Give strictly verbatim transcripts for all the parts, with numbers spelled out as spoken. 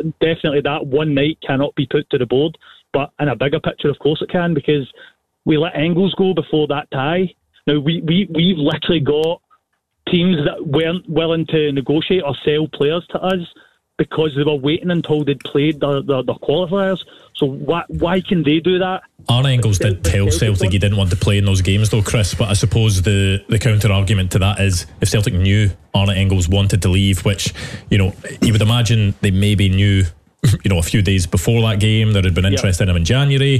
definitely that one night cannot be put to the board. But in a bigger picture, of course it can, because we let Engels go before that tie. Now, we, we, we've literally got teams that weren't willing to negotiate or sell players to us because they were waiting until they'd played the, the, the qualifiers. So why why can they do that? Arne Engels did tell Celtic he didn't want to play in those games though, Chris, but I suppose the, the counter-argument to that is if Celtic knew Arne Engels wanted to leave, which, you know, you would imagine they maybe knew, you know, a few days before that game, there had been interest yep. in him in January.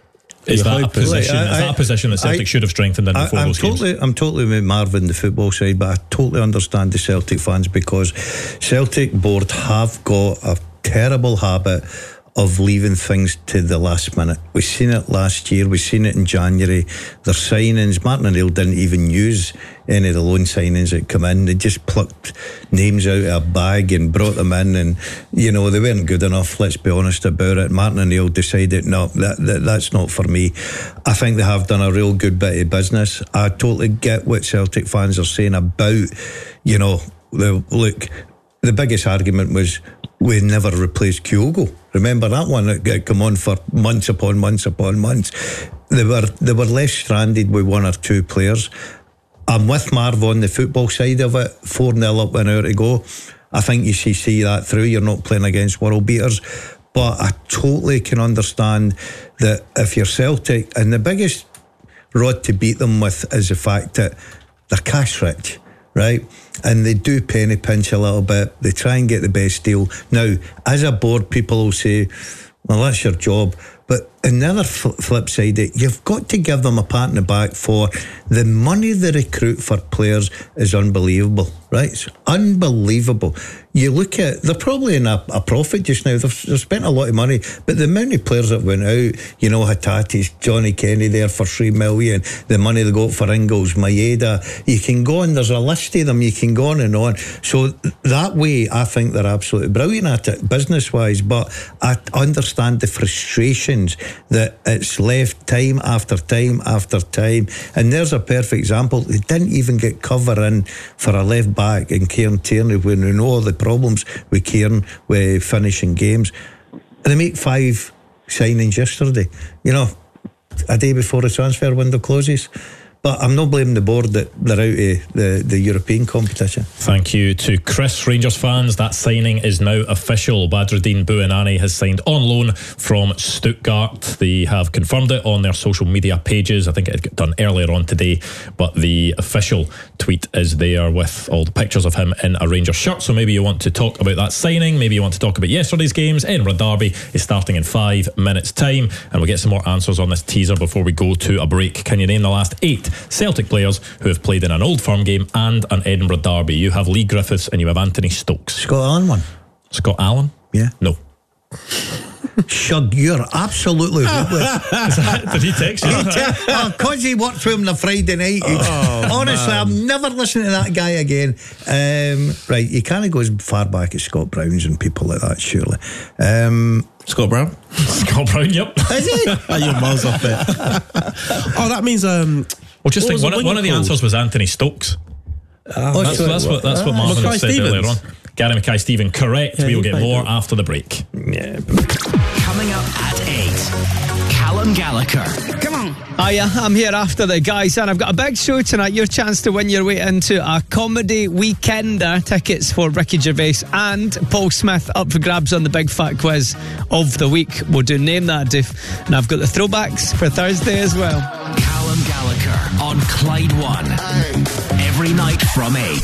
Is that, a position, I, I, is that a position that Celtic I, should have strengthened in before I, I'm those totally, games? I'm totally with Marvin, the football side, but I totally understand the Celtic fans, because Celtic board have got a terrible habit of leaving things to the last minute. We've seen it last year, we've seen it in January. Their signings, Martin O'Neill didn't even use any of the loan signings that come in. They just plucked names out of a bag and brought them in, and you know, they weren't good enough, let's be honest about it. Martin O'Neill decided, no, that, that that's not for me. I think they have done a real good bit of business. I totally get what Celtic fans are saying about, you know, the look, the biggest argument was we never replaced Kyogo. Remember that one that come on for months upon months upon months. They were they were left stranded with one or two players. I'm with Marv on the football side of it. four nil up an hour to go. I think you should see that through. You're not playing against world beaters. But I totally can understand that if you're Celtic, and the biggest rod to beat them with is the fact that they're cash rich, right? And they do penny pinch a little bit. They try and get the best deal. Now, as a board, people will say, well, that's your job. But on the other flip side, you've got to give them a pat on the back for the money they recruit for players is unbelievable, right? It's unbelievable. You look at, they're probably in a, a profit just now. They've, they've spent a lot of money, but the amount of players that went out, you know, Hatatis, Johnny Kenny there for three million, the money they got for Ingles, Maeda, you can go on, there's a list of them, you can go on and on. So that way, I think they're absolutely brilliant at it, business-wise, but I understand the frustrations that it's left time after time after time. And there's a perfect example. They didn't even get cover in for a left back in Kieran Tierney when we know all the problems with Kieran with finishing games. And they make five signings yesterday, you know, a day before the transfer window closes. But I'm not blaming the board that they're out of the, the European competition. Thank you to Chris. Rangers fans, that signing is now official. Badruddin Bouhanani has signed on loan from Stuttgart. They have confirmed it on their social media pages. I think it got done earlier on today, but the official tweet is there with all the pictures of him in a Rangers shirt. So maybe you want to talk about that signing, maybe you want to talk about yesterday's games. Edinburgh Derby is starting in five minutes time, and we'll get some more answers on this teaser before we go to a break. Can you name the last eight Celtic players who have played in an Old Firm game and an Edinburgh Derby? You have Lee Griffiths and you have Anthony Stokes. Scott Allen won. Scott Allen? Yeah. No. Shug, you're absolutely hopeless. Did he text you? Because he worked with him on a Friday night. Oh, honestly, man. I'm never listening to that guy again. Um, right, you can't go as far back as Scott Brown's and people like that, surely. Um, Scott Brown? Scott Brown, yep. Is he? Are you miles off it? Oh, that means... Um, well, just think, one, one of the answers was Anthony Stokes. Oh, that's, sure. that's what that's what Martin Mackay said Stevens. earlier on. Gary Mackay-Steven, correct. Yeah, we will get more good. after the break. Yeah. Coming up at eight, Callum Gallagher. Come on. Hiya, I'm here after the guys, and I've got a big show tonight. Your chance to win your way into a comedy weekender. Tickets for Ricky Gervais and Paul Smith up for grabs on the big fat quiz of the week. We'll do Name That Doof, and I've got the throwbacks for Thursday as well. Callum Gallagher on Clyde One. Every night from eight.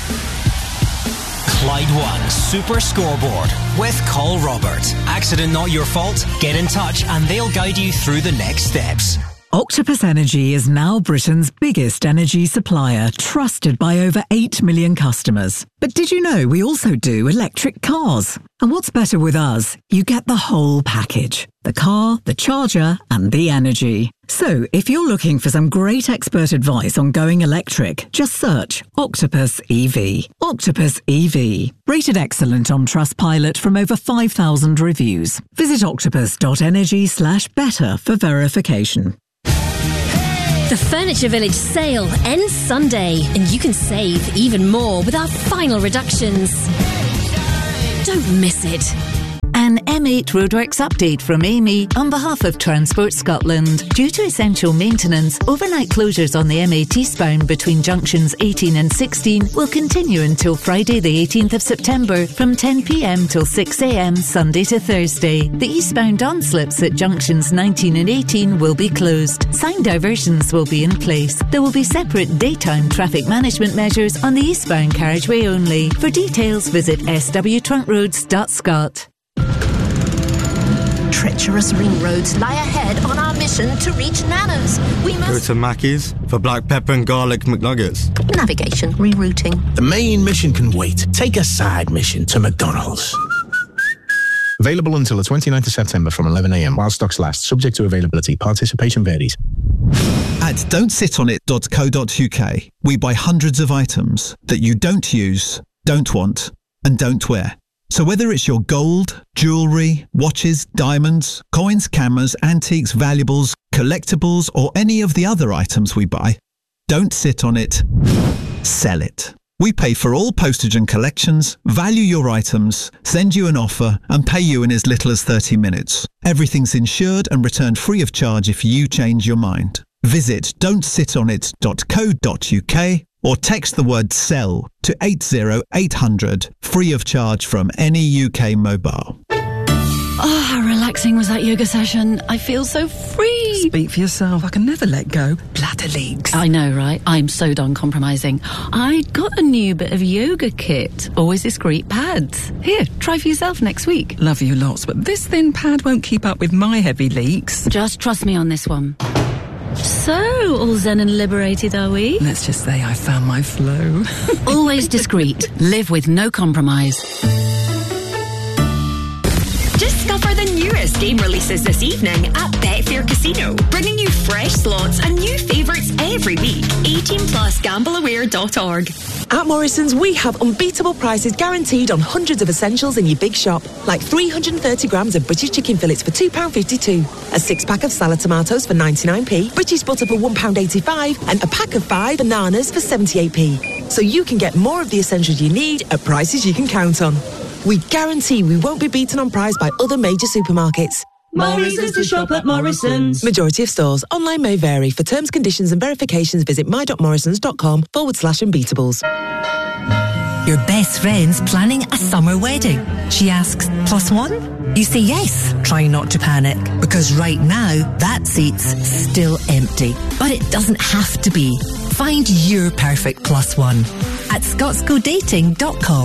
Clyde One Super Scoreboard with Col Robert. Accident not your fault? Get in touch and they'll guide you through the next steps. Octopus Energy is now Britain's biggest energy supplier, trusted by over eight million customers. But did you know we also do electric cars? And what's better with us? You get the whole package. The car, the charger, and the energy. So, if you're looking for some great expert advice on going electric, just search Octopus E V. Octopus E V. Rated excellent on Trustpilot from over five thousand reviews. Visit octopus.energy slash better for verification. The Furniture Village sale ends Sunday, and you can save even more with our final reductions. Don't miss it. M eight Roadworks update from Amy on behalf of Transport Scotland. Due to essential maintenance, overnight closures on the M eight eastbound between junctions eighteen and sixteen will continue until Friday the eighteenth of September from ten p m till six a m Sunday to Thursday. The eastbound on-slips at junctions nineteen and eighteen will be closed. Sign diversions will be in place. There will be separate daytime traffic management measures on the eastbound carriageway only. For details, visit s w trunk roads dot scot. Treacherous ring roads lie ahead on our mission to reach Nana's. We Go must... to Mackey's for black pepper and garlic McNuggets. Navigation, rerouting. The main mission can wait. Take a side mission to McDonald's. Available until the twenty-ninth of September from eleven a m while stocks last, subject to availability. Participation varies. At don't sit on it dot co dot u k, we buy hundreds of items that you don't use, don't want, and don't wear. So whether it's your gold, jewellery, watches, diamonds, coins, cameras, antiques, valuables, collectibles, or any of the other items we buy, don't sit on it, sell it. We pay for all postage and collections, value your items, send you an offer, and pay you in as little as thirty minutes. Everything's insured and returned free of charge if you change your mind. Visit don't sit on it dot co dot u k or text the word SELL to eight zero eight hundred, free of charge from any U K mobile. Oh, how relaxing was that yoga session? I feel so free. Speak for yourself. I can never let go. Bladder leaks. I know, right? I'm so done compromising. I got a new bit of yoga kit. Always discreet pads. Here, try for yourself next week. Love you lots, but this thin pad won't keep up with my heavy leaks. Just trust me on this one. So, all zen and liberated, are we? Let's just say I found my flow. Always discreet. Live with no compromise. Discover the newest game releases this evening at Betfair Casino, bringing you fresh slots and new favourites every week. eighteen plus gamble aware dot org. At Morrison's, we have unbeatable prices guaranteed on hundreds of essentials in your big shop, like three hundred thirty grams of British chicken fillets for two pounds fifty-two, a six-pack of salad tomatoes for ninety-nine p, British butter for one pound eighty-five, and a pack of five bananas for seventy-eight p. So you can get more of the essentials you need at prices you can count on. We guarantee we won't be beaten on price by other major supermarkets. More reasons to shop at Morrison's. Majority of stores. Online may vary. For terms, conditions and verifications, visit my.morrisons.com forward slash unbeatables. Your best friend's planning a summer wedding. She asks, plus one? You say yes. Try not to panic, because right now, that seat's still empty. But it doesn't have to be. Find your perfect plus one at scots go dating dot com.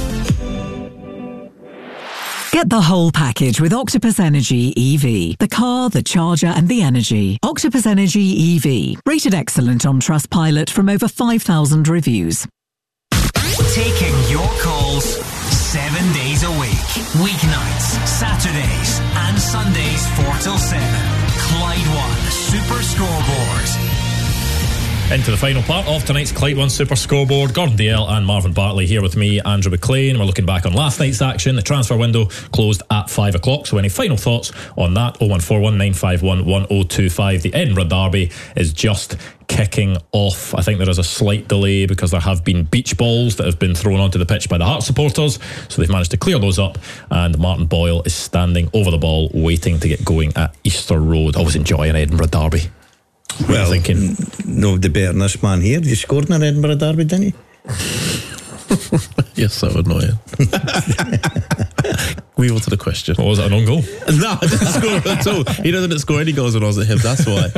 Get the whole package with Octopus Energy E V. The car, the charger and the energy. Octopus Energy E V. Rated excellent on Trustpilot from over five thousand reviews. Taking your calls seven days a week. Weeknights, Saturdays and Sundays four till seven. Clyde One Super Scoreboard. Into the final part of tonight's Clyde One Super Scoreboard. Gordon Dalziel and Marvin Bartley here with me, Andrew McLean. We're looking back on last night's action. The transfer window closed at five o'clock. So any final thoughts on that? oh one four one nine five one one oh two five. The Edinburgh Derby is just kicking off. I think there is a slight delay because there have been beach balls that have been thrown onto the pitch by the Hearts supporters. So they've managed to clear those up, and Martin Boyle is standing over the ball waiting to get going at Easter Road. Always enjoy an Edinburgh Derby. Well, thinking, nobody better than this man here. You scored in an Edinburgh Derby, didn't you? You're so annoying. Move on to the question. What was it, an own goal? No, I didn't score at all. He doesn't score any goals when I was at him, that's why.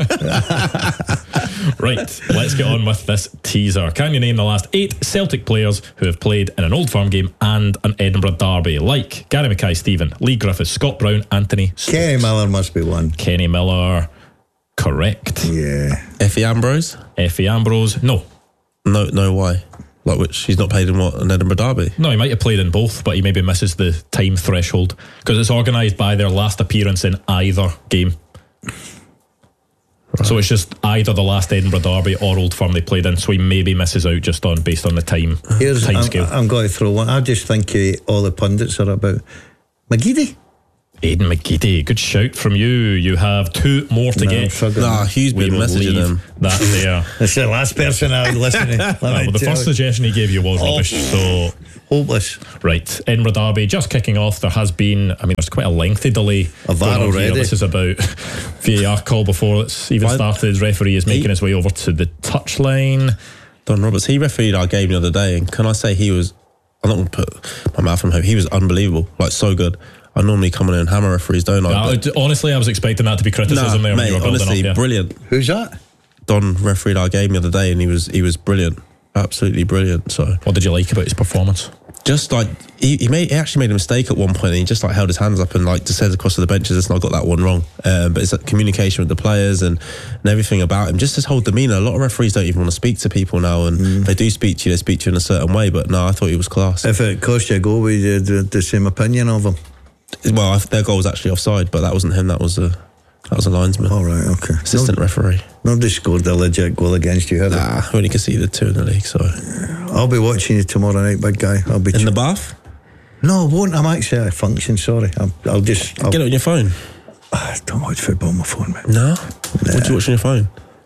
Right, let's get on with this teaser. Can you name the last eight Celtic players who have played in an Old Firm game and an Edinburgh Derby? Like Gary Mackay-Stephen, Lee Griffiths, Scott Brown, Anthony Stokes. Kenny Miller must be one. Kenny Miller, correct. Yeah. Effie Ambrose? Effie Ambrose, no. No, no, why? Like, which he's not played in what, an Edinburgh Derby? No, he might have played in both, but he maybe misses the time threshold because it's organised by their last appearance in either game. Right. So it's just either the last Edinburgh Derby or Old Firm they played in, so he maybe misses out just on based on the time, time I'm, scale. I'm going to throw one. I just think uh, all the pundits are about McGeady. Aidan McGeady, good shout from you. You have two more to No, get. Nah, Hugh's been messaging him. That there. That's the last person I would listen to. Well, the first suggestion he gave you was Oh. rubbish, so hopeless. Right, Edinburgh Derby just kicking off. There has been, I mean, there's quite a lengthy delay. A V A R going on here. already. This is about V A R call before it's even started. Referee is making his way over to the touchline. Don Roberts, he refereed our game the other day, and can I say he was, I'm not going to put my mouth on him, he was unbelievable, like so good. I normally come in and hammer referees, don't I? Uh, But- honestly, I was expecting that to be criticism Nah, there. when mate, you were building honestly, up, yeah. brilliant. Who's that? Don refereed our game the other day, and he was he was brilliant, absolutely brilliant. So, what did you like about his performance? Just like he, he made, he actually made a mistake at one point, and he just like held his hands up and like just said across to the benches, "Listen, I got that one wrong." Um, but it's like communication with the players and, and everything about him. Just his whole demeanour. A lot of referees don't even want to speak to people now, and Mm. they do speak to you. They speak to you in a certain way. But no, I thought he was class. If it cost you a goal, would you do the same opinion of him? Well, I- their goal was actually offside, but that wasn't him. That was a that was a linesman. All right, okay. Assistant No- referee. Nobody scored a legit goal against you, have they? Nah, we only conceded two in the league. So I'll be watching you tomorrow night, big guy. I'll be in the bath. No, I won't. I'm actually at a function. Sorry, I'll, I'll just I'll, Get it on your phone. I don't watch football on my phone, mate. No. What do you watch on your phone?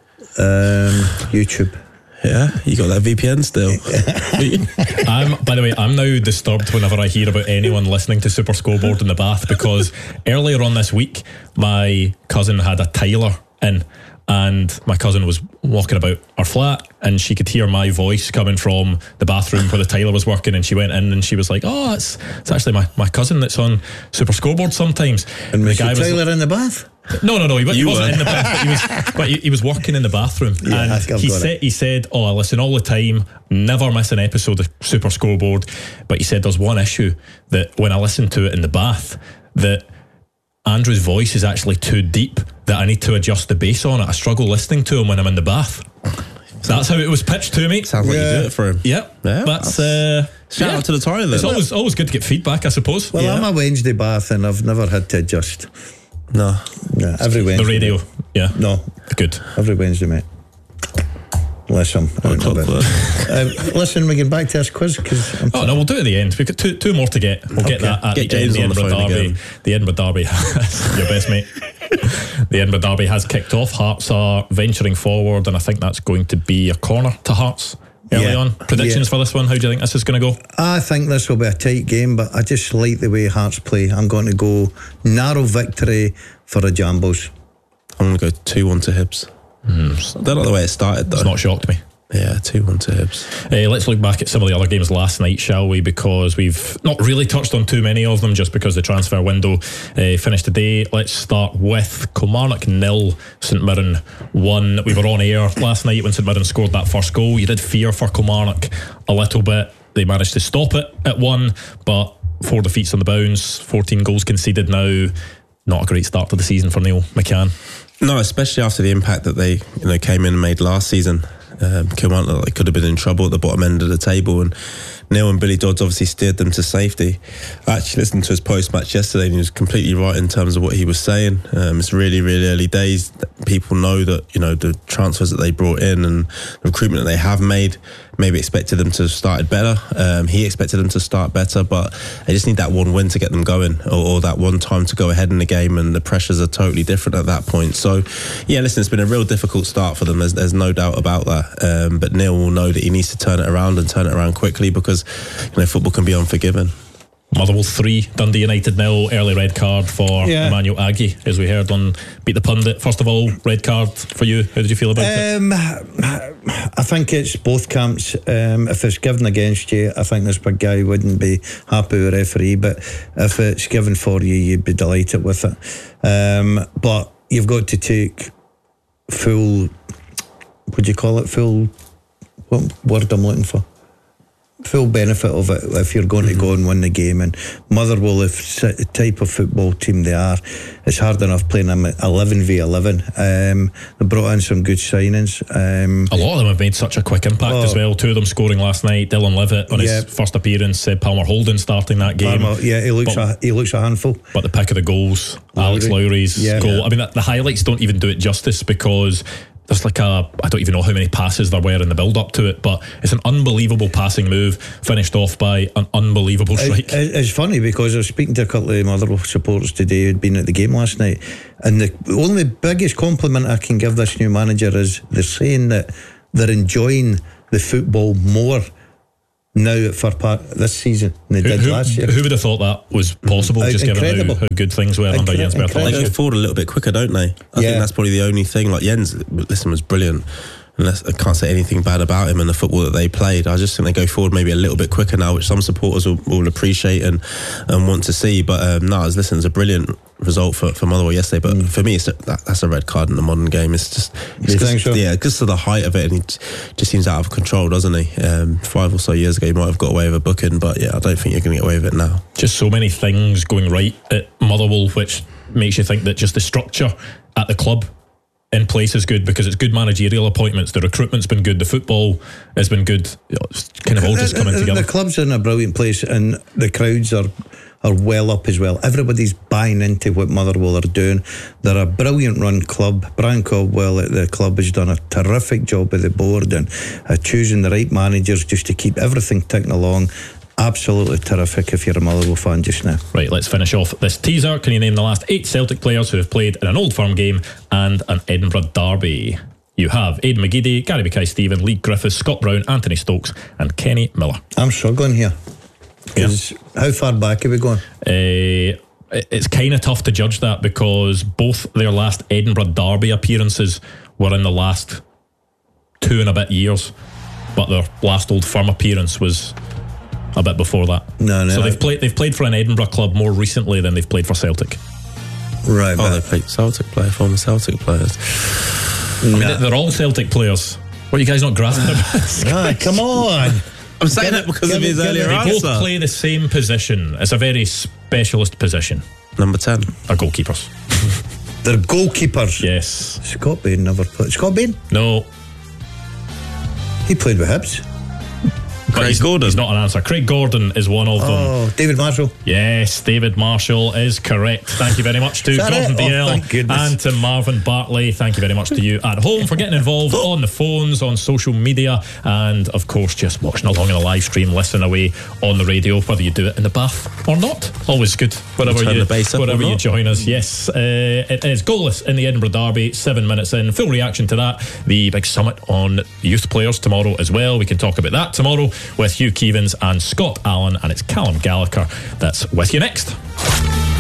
Um, YouTube. Yeah, you got that V P N still. I'm, by the way, I'm now disturbed whenever I hear about anyone listening to Super Scoreboard in the bath, because earlier on this week, my cousin had a tiler in, and my cousin was walking about our flat, and she could hear my voice coming from the bathroom where the tiler was working, and she went in and she was like, "Oh, it's it's actually my, my cousin that's on Super Scoreboard sometimes." And the was the was Tyler in the bath? No, no, no. He, he You wasn't were. in the bath. But he was, but he, he was working in the bathroom, Yeah, and I've got he it. said, "He said, oh, I listen all the time, never miss an episode of Super Scoreboard." But he said, "There's one issue that when I listen to it in the bath, that Andrew's voice is actually too deep. That I need to adjust the bass on it. I struggle listening to him when I'm in the bath." So that's how it was pitched to me. Sounds like you do it for him. Yep. Yeah, That's uh, shout yeah. out to the toilet. It's always always good to get feedback, I suppose. Well, I'm a Wednesday bath, and I've never had to adjust. No, yeah, every Wednesday. The radio, yeah, no, good. Every Wednesday, mate. Unless I'm out and about. um, listen, we get back to this quiz because. Oh no, we'll do it at the end. We've got two two more to get. We'll get Okay. that at Get the James end. The on the Edinburgh phone Derby. again. The Edinburgh Derby has your best mate. The Edinburgh Derby has kicked off. Hearts are venturing forward, and I think that's going to be a corner to Hearts early Yeah. on. Predictions Yeah. for this one? How do you think this is going to go? I think this will be a tight game, but I just like the way Hearts play. I'm going to go narrow victory for the Jambos. I'm going to go two one to Hibs. Mm. I don't like the way it started though. It's not shocked me. Yeah, two one to Hibs. Uh, let's look back at some of the other games last night, shall we? Because we've not really touched on too many of them, just because the transfer window uh, finished today. Let's start with Kilmarnock nil, St Mirren one. We were on air last night when St Mirren scored that first goal. You did fear for Kilmarnock a little bit. They managed to stop it at one, but four defeats on the bounce, fourteen goals conceded now. Not a great start to the season for Neil McCann. No, especially after the impact that they you know came in and made last season. Um, Kilmarnock, they could have been in trouble at the bottom end of the table, and Neil and Billy Dodds obviously steered them to safety. I actually listened to his post-match yesterday, and he was completely right in terms of what he was saying. Um, it's really, really early days. People know that you know the transfers that they brought in and the recruitment that they have made. Maybe expected them to have started better. Um, he expected them to start better, but they just need that one win to get them going, or, or that one time to go ahead in the game, and the pressures are totally different at that point. So, yeah, listen, it's been a real difficult start for them. There's, there's no doubt about that. Um, but Neil will know that he needs to turn it around and turn it around quickly, because you know football can be unforgiving. Motherwell three, Dundee United nil. Early red card for Yeah. Emmanuel Aggie, as we heard on Beat the Pundit. First of all, red card for you. How did you feel about it? Um, I think it's both camps. Um, if it's given against you, I think this big guy wouldn't be happy with the referee. But if it's given for you, you'd be delighted with it. Um, but you've got to take full. What do you call it? Full. What word I'm looking for? Full benefit of it if you're going to go and win the game. And Motherwell, if the type of football team they are, it's hard enough playing them at eleven v eleven. Um, they brought in some good signings. Um, A lot of them have made such a quick impact Oh. as well. Two of them scoring last night. Dylan Levitt on Yeah. his first appearance. Uh, Palmer Holden starting that game. Palmer, yeah, he looks But- a, he looks a handful. But the pick of the goals, Lowry. Alex Lowry's Yeah. goal. Yeah. I mean, the highlights don't even do it justice, because there's like a, I don't even know how many passes there were in the build up to it, but it's an unbelievable passing move, finished off by an unbelievable strike. It, it's funny because I was speaking to a couple of Motherwell supporters today who'd been at the game last night, and the only biggest compliment I can give this new manager is they're saying that they're enjoying the football more now at Fir Park this season than they who, did who, last year. Who would have thought that was possible, Mm-hmm. just given how, how good things were Incre- under Jens Berthold? They go forward a little bit quicker, don't they? I Yeah. think that's probably the only thing. Like Jens, listen, was brilliant. Unless I can't say anything bad about him and the football that they played. I just think they go forward maybe a little bit quicker now, which some supporters will, will appreciate and, and want to see. But um, no, listen, it's a brilliant result for, for Motherwell yesterday. But mm. for me, it's a, that, that's a red card in the modern game. It's just, it's you cause, think so? Yeah, because of the height of it, and he just seems out of control, doesn't he? Um, five or so years ago, he might have got away with a booking, but yeah, I don't think you're going to get away with it now. Just so many things going right at Motherwell, which makes you think that just the structure at the club in place is good, because it's good managerial appointments. The recruitment's been good. The football has been good. It's kind of all just coming the, the, together. The club's in a brilliant place, and the crowds are are well up as well. Everybody's buying into what Motherwell are doing. They're a brilliant run club. Brian Caldwell at the club has done a terrific job with the board and uh, choosing the right managers just to keep everything ticking along. Absolutely terrific if you're a Motherwell fan just now. Right, let's finish off this teaser. Can you name the last eight Celtic players who have played in an Old Firm game and an Edinburgh derby? You have Aidan McGeady, Gary Mackay-Steven, Lee Griffiths, Scott Brown, Anthony Stokes and Kenny Miller. I'm struggling here. Because yeah. How far back are we going? Uh, it's kind of tough to judge that, because both their last Edinburgh derby appearances were in the last two and a bit years, but their last Old Firm appearance was a bit before that. No, no. So they've played they've played for an Edinburgh club more recently than they've played for Celtic. Right. Oh, they played Celtic player, former Celtic players. I mean, nah. They're all Celtic players. What are you guys not grasping about? Ah, come on. I'm saying that because of his earlier They answer. both play the same position. It's a very specialist position. Number ten. Are goalkeepers. They're goalkeepers. Yes. Scott Bain never played. Scott Bain? No. He played with Hibs. Craig he's, Gordon. He's not an answer. Craig Gordon is one of them. Oh, David Marshall. Yes, David Marshall is correct. Thank you very much to Gordon D L oh, and to Marvin Bartley. Thank you very much to you at home for getting involved on the phones, on social media, and of course just watching along in a live stream, listen away on the radio, whether you do it in the bath or not. Always good. Whatever you, whatever you join us. Yes, uh, it is goalless in the Edinburgh derby. Seven minutes in. Full reaction to that. The big summit on youth players tomorrow as well. We can talk about that tomorrow with Hugh Keevins and Scott Allen, and it's Callum Gallagher that's with you next.